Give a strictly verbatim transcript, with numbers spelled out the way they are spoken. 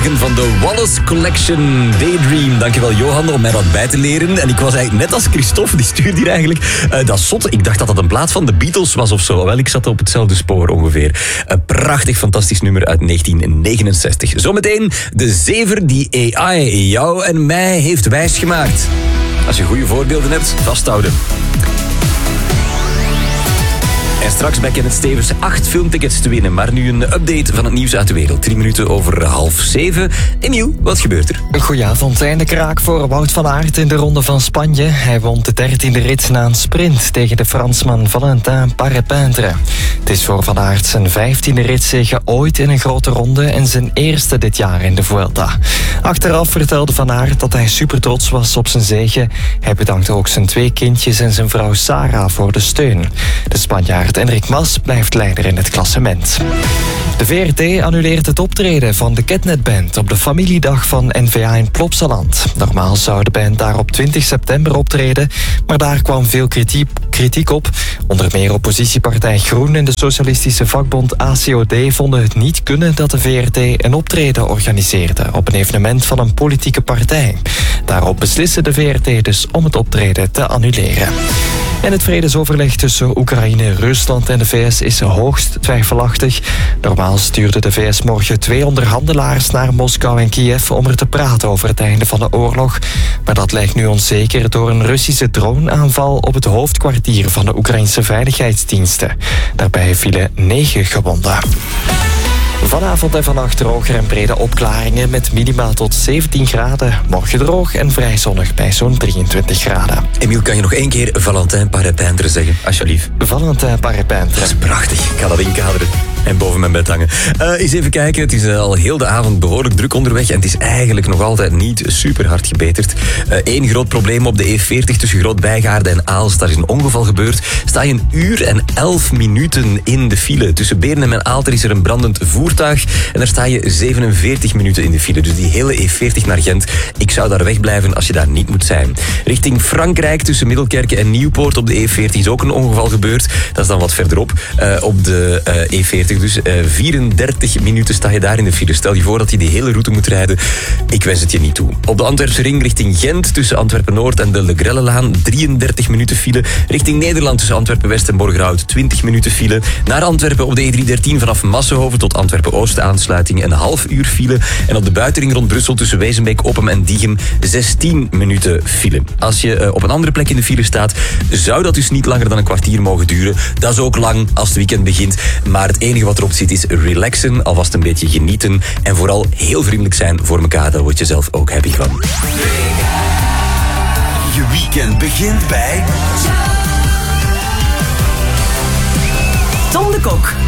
Goedemorgen van de Wallace Collection Daydream. Dankjewel Johan om mij dat bij te leren. En ik was eigenlijk net als Christophe, die stuurde hier eigenlijk. Uh, dat zot, ik dacht dat dat een plaat van de Beatles was of zo. Wel, ik zat op hetzelfde spoor ongeveer. Een prachtig, fantastisch nummer uit negentien negenenzestig. Zometeen de zever die A I jou en mij heeft wijsgemaakt. Als je goede voorbeelden hebt, vasthouden. En straks bij Kenneth Stevens acht filmtickets te winnen. Maar nu een update van het nieuws uit de wereld. Drie minuten over half zeven. En nieuw, wat gebeurt er? Goedenavond, einde kraak voor Wout van Aert in de Ronde van Spanje. Hij won de dertiende rit na een sprint tegen de Fransman Valentin Parepintre. Het is voor Van Aert zijn vijftiende ritzege ooit in een grote ronde en zijn eerste dit jaar in de Vuelta. Achteraf vertelde Van Aert dat hij super trots was op zijn zege. Hij bedankte ook zijn twee kindjes en zijn vrouw Sarah voor de steun. De Spanjaard Enric Mas blijft leider in het klassement. De V R T annuleert het optreden van de Ketnet Band op de familiedag van N V A in Plopsaland. Normaal zou de band daar op twintig september optreden, maar daar kwam veel kritiek, kritiek op. Onder meer oppositiepartij Groen en de socialistische vakbond A C O D vonden het niet kunnen dat de V R T een optreden organiseerde op een evenement van een politieke partij. Daarop beslissen de V R T dus om het optreden te annuleren. En het vredesoverleg tussen Oekraïne, Rusland en de V S is hoogst twijfelachtig. Normaal stuurde de V S morgen twee onderhandelaars naar Moskou en Kiev om er te praten over het einde van de oorlog. Maar dat lijkt nu onzeker door een Russische droneaanval op het hoofdkwartier van de Oekraïnse veiligheidsdiensten. Daarbij vielen negen gewonden. Vanavond en vannacht droger en brede opklaringen met minima tot zeventien graden. Morgen droog en vrij zonnig bij zo'n drieëntwintig graden. Emiel, kan je nog één keer Valentin Parepintre zeggen, alsjeblieft? Valentin Parepintre. Dat is prachtig. Ik ga dat inkaderen en boven mijn bed hangen. Uh, eens even kijken, het is al heel de avond behoorlijk druk onderweg en het is eigenlijk nog altijd niet super hard gebeterd. Eén uh, groot probleem op de E veertig tussen Groot-Bijgaarde en Aalst. Daar is een ongeval gebeurd. Sta je een uur en elf minuten in de file. Tussen Beernem en Aalter is er een brandend voertuig en daar sta je zevenenveertig minuten in de file. Dus die hele E veertig naar Gent, ik zou daar wegblijven als je daar niet moet zijn. Richting Frankrijk tussen Middelkerke en Nieuwpoort op de E veertig is ook een ongeval gebeurd. Dat is dan wat verderop uh, op de uh, E veertig. Dus uh, vierendertig minuten sta je daar in de file. Stel je voor dat je die hele route moet rijden. Ik wens het je niet toe. Op de Antwerpse ring richting Gent tussen Antwerpen-Noord en de Le Grellelaan drieëndertig minuten file. Richting Nederland tussen Antwerpen-West en Borgerhout twintig minuten file. Naar Antwerpen op de E driehonderddertien vanaf Massenhoven tot Antwerpen-Oost aansluiting een half uur file. En op de buitenring rond Brussel tussen Wezenbeek, Oppem en Diegem zestien minuten file. Als je uh, op een andere plek in de file staat, zou dat dus niet langer dan een kwartier mogen duren. Dat is ook lang als het weekend begint. Maar het enige wat erop zit is relaxen, alvast een beetje genieten en vooral heel vriendelijk zijn voor elkaar. Daar word je zelf ook happy van. Je weekend begint bij Tom de Kok.